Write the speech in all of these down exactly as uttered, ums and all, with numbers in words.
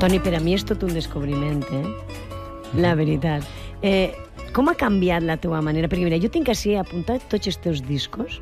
Toni, per a mi és tot un descobriment, eh? La veritat. Eh, com ha canviat la teva manera? Perquè mira, jo tinc així apuntat tots els teus discos.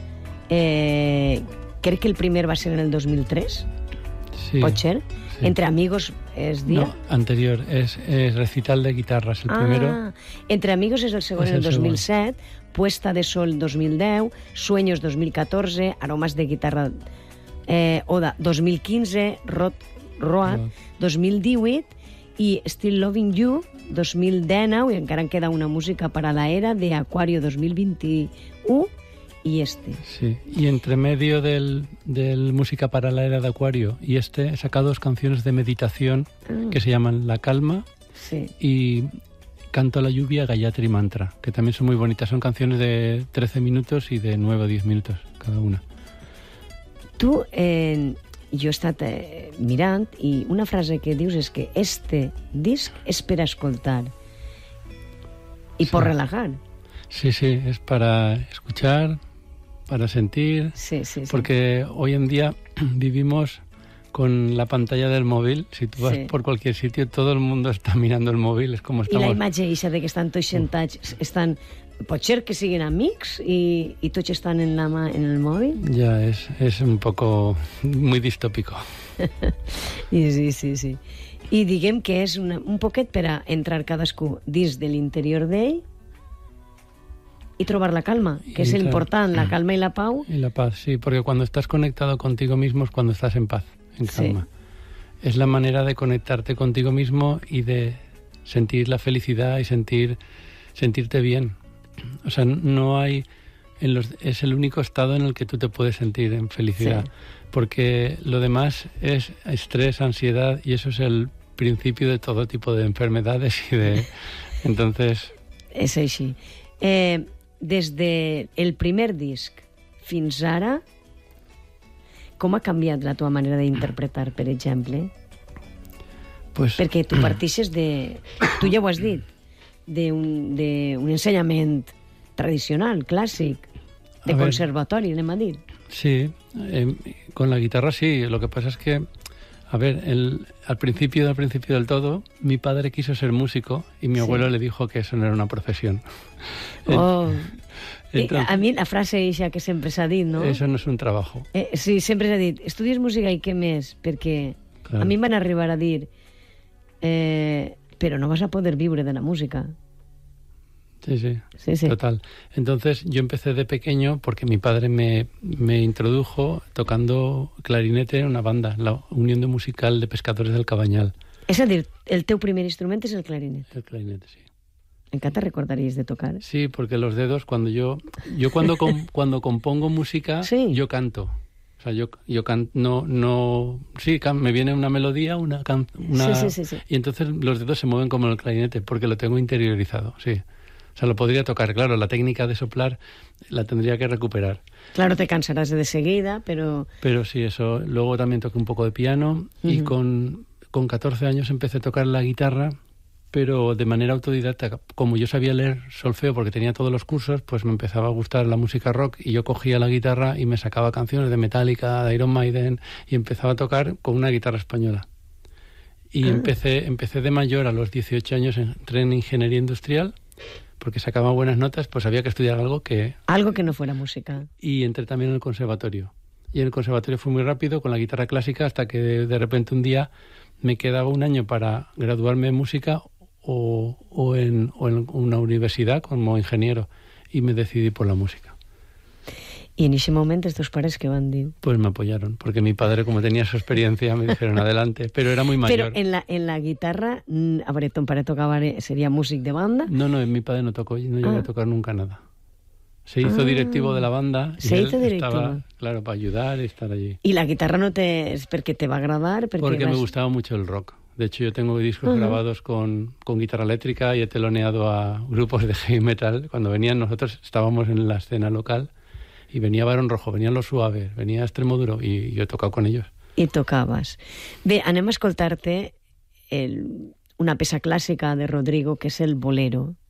Eh, crec que el primer va ser en el dos mil tres. Sí. Pot ser? Sí. Entre Amigos es dia? No, anterior. Es, es Recital de Guitarras, el ah, primero. Entre Amigos és el segon Es en el el dos mil segon. set, Puesta de Sol dos mil deu, Sueños dos mil catorze, Aromas de Guitarra eh, Oda dos mil quinze, Rot, Road Road. dos mil divuit i Still Loving You dos mil dinou, i encara en queda una música para la era de Acuario dos mil vint-i-u y este. Sí, y entre medio del, del Música para la Era de Acuario y este he sacado dos canciones de meditación Ah. que se llaman La Calma Sí. y Canto a la Lluvia, Gayatri Mantra, que también son muy bonitas. Son canciones de trece minutos y de nueve o diez minutos cada una. Tu, eh, jo he estat eh, mirant i una frase que dius és que este disc és per escoltar i Sí. por relajar. Sí, sí, es para escuchar, para sentir, Sí, sí, sí. porque hoy en día vivimos con la pantalla del móvil. Si tú vas Sí. por cualquier sitio, todo el mundo está mirando el móvil. Es como I la estamos... imatge eixa de que estan tots sentats, estan, pot ser que siguin amics i, i tots estan en, la mà, en el mòbil? Ya, es, es un poco muy distópico. I sí, sí, sí. I diguem que és una, un poquet per a entrar cadascú dins de l'interior d'ell i trobar la calma, que és Entrar- l'important, la calma i la pau. Y la paz, sí, porque cuando estás conectado contigo mismo es cuando estás en paz, en Sí. calma. Es la manera de conectarte contigo mismo y de sentir la felicidad y sentir sentirte bien. O sea, no hay... En los, es el único estado en el que tú te puedes sentir en felicidad. Sí. Porque lo demás es estrés, ansiedad, y eso es el principio de todo tipo de enfermedades y de... Entonces... És així. Eh, des del de primer disc fins ara, com ha canviat la teva manera d'interpretar, per exemple? Pues, Perquè tu partixes de... Tu ja ho has dit, d'un d'un ensenyament tradicional, clàssic, de A ver. conservatori, anem a dir. Sí, eh, con la guitarra sí. Lo que pasa es que, a ver, el, al principio, al principio del todo, mi padre quiso ser músico y mi Sí. abuelo le dijo que eso no era una profesión. Oh. Entonces, a mi la frase eixa que sempre s'ha dit, no? eso no es un trabajo. Eh, sí, sempre s'ha dit, estudies música i què més? Perquè Claro. a mi em van arribar a dir eh, però no vas a poder viure de la música. Sí, sí, Sí, sí. total. Entonces yo empecé de pequeño porque mi padre me, me introdujo tocando clarinete en una banda, la Unión de Musical de Pescadores del Cabañal. És a dir, el teu primer instrument és el clarinet. El clarinete, sí. Encara te recordaries de tocar. Sí, porque los dedos, cuando yo yo cuando com- cuando compongo música, Sí. yo canto. O sea, yo yo can- no no sí, can- me viene una melodía, una can- una Sí, sí, sí, sí. y entonces los dedos se mueven como el clarinete porque lo tengo interiorizado, sí. O sea, lo podría tocar, claro, la técnica de soplar la tendría que recuperar. Claro, te cansaràs de seguida, però... Pero sí, eso. Luego también toqué un poco de piano y Ujú. con, con catorce años empecé a tocar la guitarra, pero de manera autodidacta. Como yo sabía leer solfeo porque tenía todos los cursos, pues me empezaba a gustar la música rock y yo cogía la guitarra y me sacaba canciones de Metallica, de Iron Maiden y empezaba a tocar con una guitarra española. Y Ah. empecé, empecé de mayor, a los dieciocho años entré en ingeniería industrial porque sacaba buenas notas, pues había que estudiar algo que... Algo que no fuera música. Y entré también en el conservatorio. Y en el conservatorio fui muy rápido con la guitarra clásica hasta que de, de repente un día me quedaba un año para graduarme en música o, o, en, o en una universidad como ingeniero y me decidí por la música. I en aquest moment els teus pares què van dir? Pues me apoyaron, porque mi padre, como tenía su experiencia, me dijeron adelante, pero era muy mayor. Però en la, en la guitarra, mm, a veure, ton pare tocava, seria músic de banda? No, no, mi padre no tocó, no llegué Ah. a tocar nunca nada. Se hizo Ah. directivo de la banda y Se él hizo directivo. estaba, claro, para ayudar y estar allí. I la guitarra no te... és perquè te va agradar? Perquè Porque vas... me gustaba mucho el rock. De hecho, yo tengo discos Ujú. grabados con, con guitarra eléctrica y he teloneado a grupos de heavy metal. Cuando venían, nosotros estábamos en la escena local y venía Barón Rojo, venían Los Suaves, venía Extremo Duro y yo he tocado con ellos. I tocaves. Bé, anem a escoltar-te el, una peça clàssica de Rodrigo, que és el Bolero.